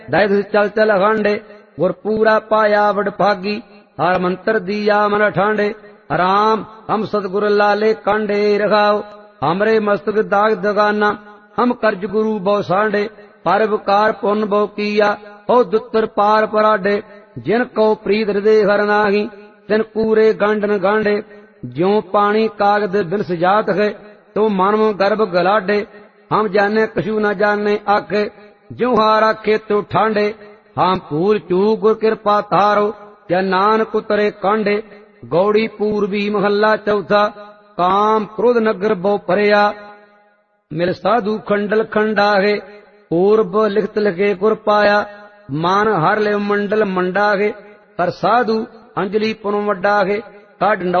दैद चल चल हांडे गुर पूरा पाया वड भागी हर मंत्र दिया मन ठांडे राम हम सतगुर लाले कांडे रखाओ हमरे मस्तक दाग दगाना हम कर्ज गुरु बहु सांडे पर विकार पुन बहु किया हो दुत्तर पार पराडे जिन को प्रीत हृदय हर नाही तिन कूरे गांडन गांडे ज्यों पानी कागद बिन सजात है तो मानव गर्भ गलाडे हम जाने कछु न जाने आखे ज्यों हार आखे तो ठांडे हम भूल चूक गुर कृपा तारो क्या नानक उतरे कांडे गौड़ी पूर्वी महला चौथा काम क्रोध नगर बहु परया मिल साधु खंडल खंडाहे पूर्व लिखत लिखे गुर पाया मान हर ले मंडल मंडाहे कर साधु अंजलि पुन वड्डाहे काड